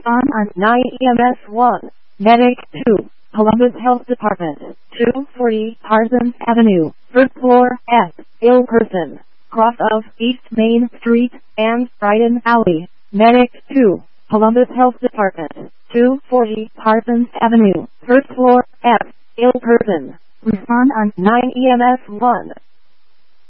Respond on 9 EMS 1. Medic 2. Columbus Health Department. 240 Tarzan Avenue. First floor F. Ill person. Cross of East Main Street and Brighton Alley. Medic 2. Columbus Health Department. 240 Tarzan Avenue. First floor F. Ill person. Respond on 9 EMS 1.